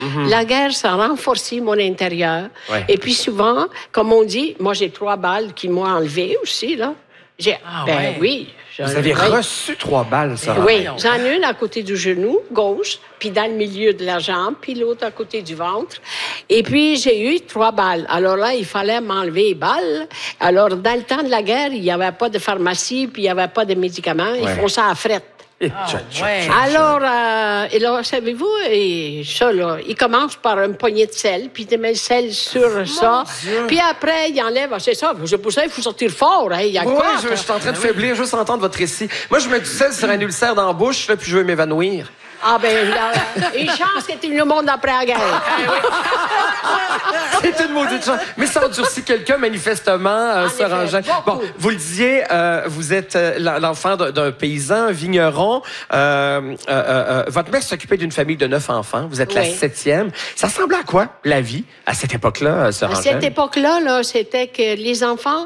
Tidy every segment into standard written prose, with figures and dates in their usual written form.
La guerre, ça a renforcé mon intérieur. Ouais. Et puis souvent, comme on dit, moi, j'ai 3 balles qui m'ont enlevé aussi, là. Oui. Vous avez reçu 3 balles, ça. Oui, j'en ai une à côté du genou gauche, puis dans le milieu de la jambe, puis l'autre à côté du ventre. Et puis, j'ai eu 3 balles. Alors là, il fallait m'enlever les balles. Alors, dans le temps de la guerre, il n'y avait pas de pharmacie, puis il n'y avait pas de médicaments. Ils font ça à frette. Alors, et là, savez-vous, et ça, là, il commence par une poignée de sel, puis il met le sel sur ça. Puis après, il enlève, c'est ça, c'est pour ça qu'il faut sortir fort. Hein, il y a quoi? Je suis en train de faiblir, juste entendre votre récit. Moi, je mets du sel sur un ulcère dans la bouche, là, puis je veux m'évanouir. Ah, ben, là, une chance que tu le monde après la guerre. C'est une maudite chance. Mais ça endurcit quelqu'un, manifestement, Sœur Angèle. Bon, vous le disiez, vous êtes l'enfant d'un paysan, un vigneron. Votre mère s'occupait d'une famille de 9 enfants. Vous êtes la 7e. Ça ressemblait à quoi, la vie, à cette époque-là, Sœur Angèle? À cette époque-là, là, c'était que les enfants...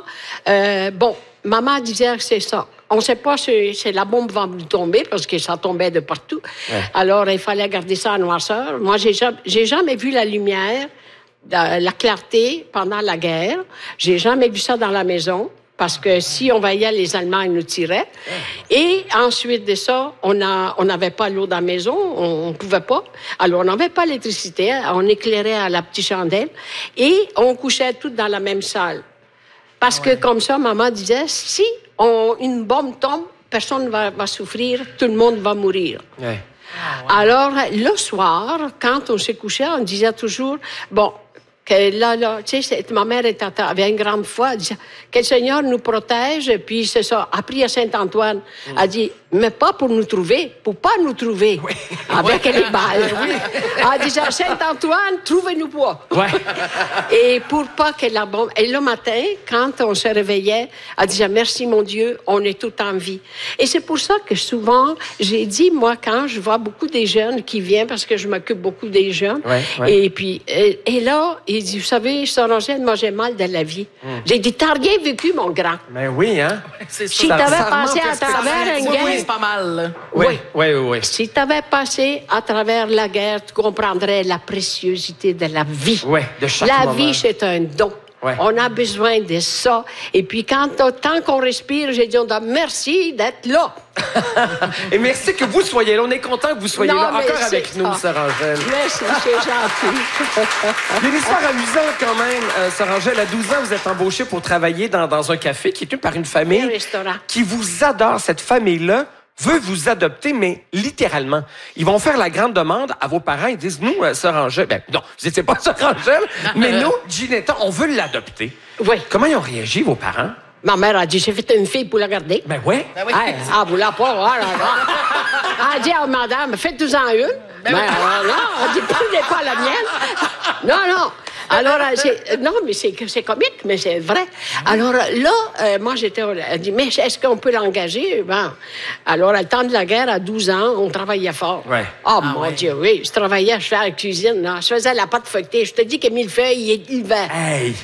maman disait que c'est ça. On ne sait pas si la bombe va nous tomber parce que ça tombait de partout. Ouais. Alors, il fallait garder ça en noirceur. Moi, j'ai jamais vu la lumière, la clarté pendant la guerre. J'ai jamais vu ça dans la maison parce que si on voyait les Allemands, ils nous tiraient. Et ensuite de ça, on n'avait pas l'eau dans la maison, on ne pouvait pas. Alors, on n'avait pas l'électricité, on éclairait à la petite chandelle et on couchait tous dans la même salle. Parce que comme ça, maman disait, si une bombe tombe, personne ne va souffrir, tout le monde va mourir. Ouais. Alors, le soir, quand on s'est couché, on disait toujours, bon, que là, tu sais, ma mère avait une grande foi, elle disait, que le Seigneur nous protège, puis c'est ça, a prié à Saint-Antoine, a dit, mais pas pour nous trouver, pour pas nous trouver, avec les balles. Elle disait, Saint-Antoine, trouvez-nous pas. Ouais. Et pour pas que la bombe... Et le matin, quand on se réveillait, elle disait, merci mon Dieu, on est tout en vie. Et c'est pour ça que souvent, j'ai dit, moi, quand je vois beaucoup des jeunes qui viennent, parce que je m'occupe beaucoup des jeunes, et puis, et là, il dit, vous savez, Sœur Angèle, moi, j'ai mal de la vie. J'ai dit, t'as rien vécu, mon grand. Mais oui, hein? Si t'avais passé à travers une guerre... Oui, c'est pas mal. Oui. Si t'avais passé à travers la guerre, tu comprendrais la préciosité de la vie. Oui, de chaque moment. La vie, c'est un don. Ouais. On a besoin de ça. Et puis, tant qu'on respire, j'ai dit, merci d'être là. Et merci que vous soyez là. On est content que vous soyez là encore avec nous, Sœur Angèle. Merci, c'est gentil. Il y a une histoire amusante quand même, Sœur Angèle. À 12 ans, vous êtes embauchée pour travailler dans un café qui est tenu par une famille qui vous adore. Cette famille-là veut vous adopter, mais littéralement. Ils vont faire la grande demande à vos parents. Ils disent, nous, Sœur Angèle... Ben, non, vous n'étiez pas Sœur Angèle, mais nous, Ginetta, on veut l'adopter. Oui. Comment ils ont réagi, vos parents? Ma mère a dit, j'ai fait une fille pour la garder. Ben oui. Vous la pas. Elle a dit, madame, faites-en une. Non, elle dit, prenez pas la mienne. Non. Alors, non, mais c'est comique, mais c'est vrai. Alors là, moi, elle dit, mais est-ce qu'on peut l'engager? Bon. Alors, à le temps de la guerre, à 12 ans, on travaillait fort. Ouais. Mon Dieu, oui. Je travaillais, je faisais la cuisine, là. Je faisais la pâte feuilletée. Je te dis que millefeuille, il va. Hey!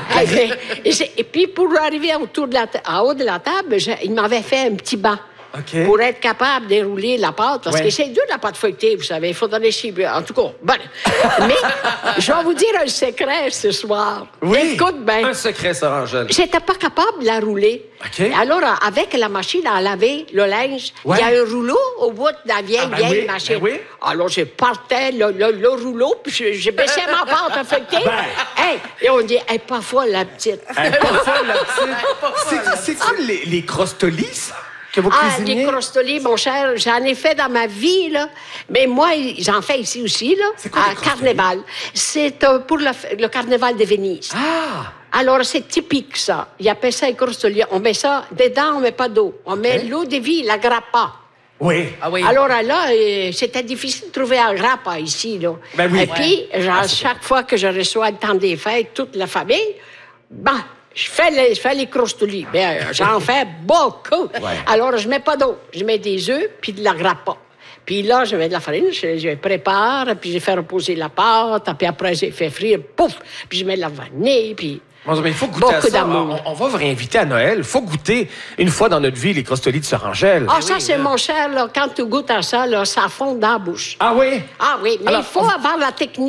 Et puis, pour arriver en haut de la table, il m'avait fait un petit banc. Okay. Pour être capable de dérouler la pâte, parce que c'est dur la pâte feuilletée, vous savez, il faut donner chier. En tout cas, bon. Mais je vais vous dire un secret ce soir. Oui. Écoute bien. Un secret, Sœur Angèle. J'étais pas capable de la rouler. Okay. Alors, avec la machine à laver le linge, il y a un rouleau au bout de la vieille machine. Ben oui. Alors, je partais le rouleau, puis je baissais ma pâte à feuilleter. Et on dit, elle est pas folle, la petite. Elle est pas folle, la petite. C'est quoi les crostolis, ça? Que vous cuisiniez? Les crostolis, mon cher, j'en ai fait dans ma vie, là. Mais moi, j'en fais ici aussi, là. C'est quoi, à Carnaval. C'est pour le Carnaval de Venise. Alors, c'est typique, ça. Ils appellent ça les crostolis. On met ça dedans, on met pas d'eau. On met l'eau de vie, la grappa. Oui. Alors là, c'était difficile de trouver un grappa ici, là. Ben oui. Et puis, chaque fois que je reçois le temps des fêtes, toute la famille, je fais les crostolis. J'en fais beaucoup. Alors, je mets pas d'eau. Je mets des œufs puis de la grappa. Puis là, je mets de la farine, je prépare, puis je fais reposer la pâte, puis après, je fais frire, pouf! Puis je mets de la vanille, puis Mais il faut goûter à Beaucoup ça. d'amour. On va vous réinviter à Noël. Il faut goûter une fois dans notre vie les crostolies de Sœur Angèle. Ah, ça, c'est mon cher, là. Quand tu goûtes à ça, là, ça fond dans la bouche. Ah oui? Ah oui, mais Alors, il faut avoir la technique.